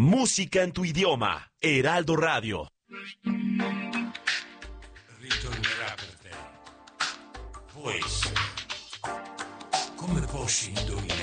Música en tu idioma. Heraldo Radio. Ritornerà per te. Può essere. Come posso indovinare?